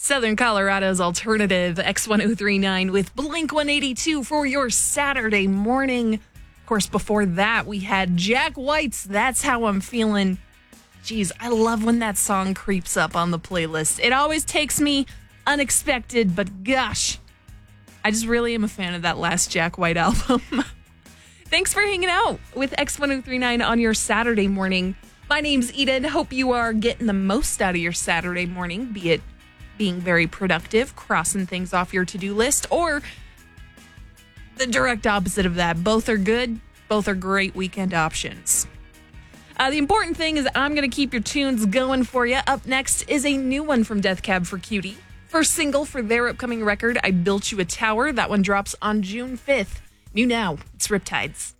Southern Colorado's alternative X1039 with Blink 182 for your Saturday morning. Of course, before that, we had Jack White's That's How I'm Feeling. Geez, I love when that song creeps up on the playlist. It always takes me unexpected, but gosh, I just really am a fan of that last Jack White album. Thanks for hanging out with X1039 on your Saturday morning. My name's Eden. Hope you are getting the most out of your Saturday morning, be it being very productive, crossing things off your to-do list, or the direct opposite of that. Both are good. Both are great weekend options. The important thing is I'm going to keep your tunes going for you. Up next is a new one from Death Cab for Cutie. First single for their upcoming record, I Built You a Tower. That one drops on June 5th. New now, it's Riptides.